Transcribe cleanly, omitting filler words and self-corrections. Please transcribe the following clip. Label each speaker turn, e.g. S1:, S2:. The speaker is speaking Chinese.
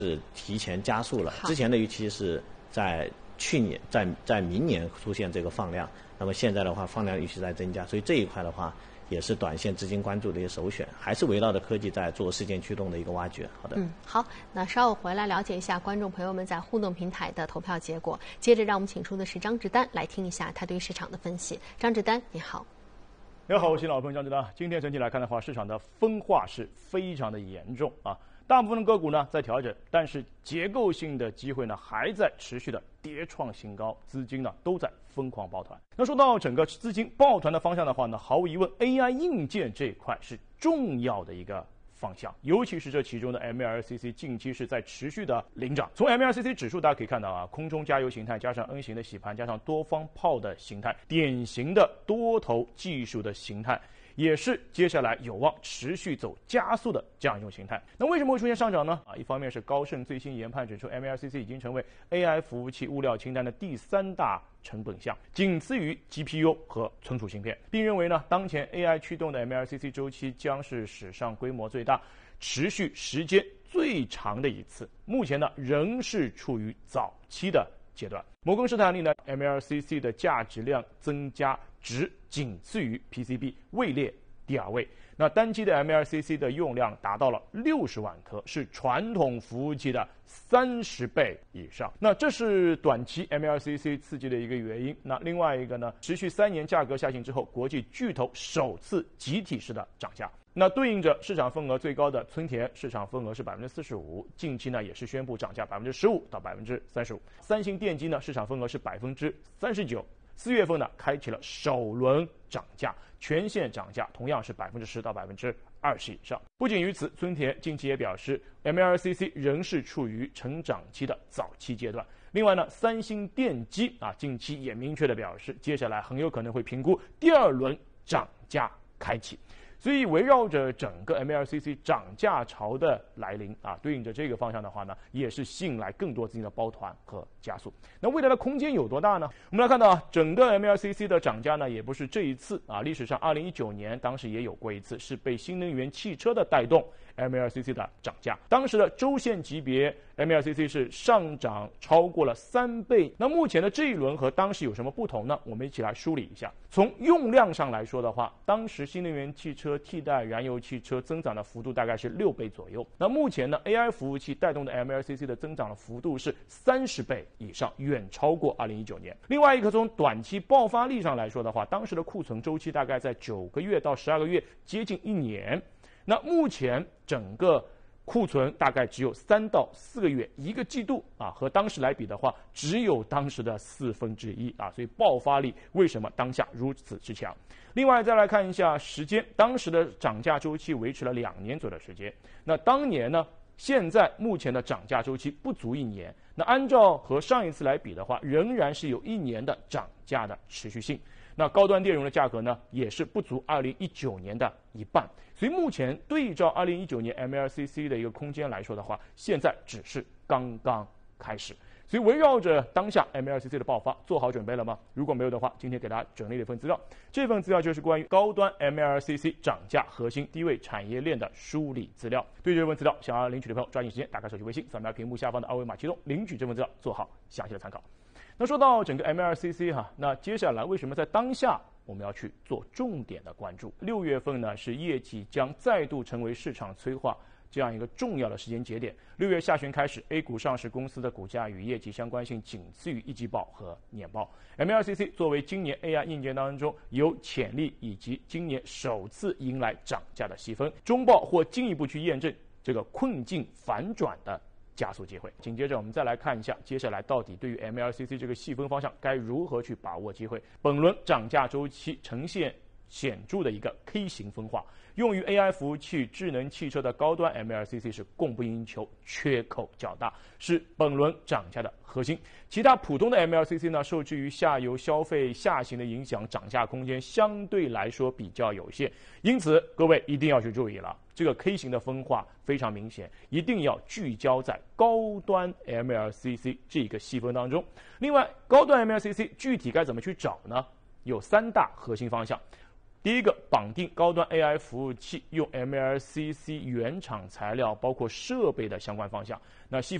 S1: 是提前加速了。之前的预期是在去年在明年出现这个放量，那么现在的话放量预期在增加，所以这一块的话也是短线资金关注的一个首选，还是围绕着科技在做事件驱动的一个挖掘。好的，
S2: 好，那稍后回来了解一下观众朋友们在互动平台的投票结果。接着让我们请出的是张志丹来听一下他对市场的分析。张志丹，你好。
S3: 你好，我是老朋友张志丹。今天整体来看的话，市场的分化是非常的严重啊。大部分的个股呢在调整，但是结构性的机会呢还在持续的跌创新高，资金呢都在疯狂抱团。那说到整个资金抱团的方向的话呢，毫无疑问 AI 硬件这一块是重要的一个方向，尤其是这其中的 MLCC 近期是在持续的领涨。从 MLCC 指数大家可以看到啊，空中加油形态加上 N 型的洗盘加上多方炮的形态，典型的多头技术的形态，也是接下来有望持续走加速的这样一种形态。那为什么会出现上涨呢？一方面是高盛最新研判指出 MLCC 已经成为 AI 服务器物料清单的第3大成本项，仅次于 GPU 和存储芯片，并认为呢，当前 AI 驱动的 MLCC 周期将是史上规模最大、持续时间最长的一次。目前呢，仍是处于早期的阶段。摩根士丹利呢 ，MLCC 的价值量增加值仅次于 PCB， 位列第2位。那单期的 MLCC 的用量达到了60万颗，是传统服务器的30倍以上。那这是短期 MLCC 刺激的一个原因。那另外一个呢，持续3年价格下行之后，国际巨头首次集体式的涨价。那对应着市场份额最高的村田，市场份额是45%，近期呢也是宣布涨价15%到35%。三星电机呢，市场份额是39%，4月份呢开启了首轮涨价，全线涨价同样是10%到20%以上。不仅于此，村田近期也表示 MLCC 仍是处于成长期的早期阶段。另外呢，三星电机近期也明确的表示，接下来很有可能会评估第2轮涨价开启。所以围绕着整个 MLCC 涨价潮的来临对应着这个方向的话呢，也是吸引来更多资金的抱团和加速。那未来的空间有多大呢？我们来看到整个 MLCC 的涨价呢，也不是这一次历史上2019年当时也有过一次，是被新能源汽车的带动 MLCC 的涨价。当时的周线级别 MLCC 是上涨超过了3倍。那目前的这一轮和当时有什么不同呢？我们一起来梳理一下。从用量上来说的话，当时新能源汽车替代燃油汽车增长的幅度大概是6倍左右。那目前呢 AI 服务器带动的 MLCC 的增长的幅度是30倍以上，远超过2019年。另外一个从短期爆发力上来说的话，当时的库存周期大概在9个月到12个月，接近1年。那目前整个库存大概只有3到4个月，1个季度和当时来比的话，只有当时的1/4所以爆发力为什么当下如此之强？另外再来看一下时间，当时的涨价周期维持了2年左右的时间。那当年呢，现在目前的涨价周期不足1年。那按照和上一次来比的话，仍然是有1年的涨价的持续性。那高端电容的价格呢，也是不足2019年的1半。所以目前对照2019年 MLCC 的一个空间来说的话，现在只是刚刚开始。所以围绕着当下 MLCC 的爆发，做好准备了吗？如果没有的话，今天给大家整理了一份资料，这份资料就是关于高端 MLCC 涨价核心低位产业链的梳理资料。对这份资料想要领取的朋友，抓紧时间打开手机微信，扫描屏幕下方的2维码启动领取这份资料，做好详细的参考。那说到整个 MLCC 那接下来为什么在当下我们要去做重点的关注？6月份呢是业绩将再度成为市场催化这样一个重要的时间节点。6月下旬开始 ，A 股上市公司的股价与业绩相关性仅次于一季报和年报。MLCC 作为今年 AI 硬件当中有潜力以及今年首次迎来涨价的细分，中报或进一步去验证这个困境反转的加速机会。紧接着我们再来看一下，接下来到底对于 MLCC 这个细分方向该如何去把握机会。本轮涨价周期呈现显著的一个 K 型分化，用于 AI 服务器、智能汽车的高端 MLCC 是供不应求，缺口较大，是本轮涨价的核心。其他普通的 MLCC 呢，受制于下游消费下行的影响，涨价空间相对来说比较有限。因此，各位一定要去注意了，这个 K 型的分化非常明显，一定要聚焦在高端 MLCC 这个细分当中。另外，高端 MLCC 具体该怎么去找呢？有3大核心方向。 第一个，绑定高端 AI 服务器，用 MLCC 原厂材料，包括设备的相关方向。那细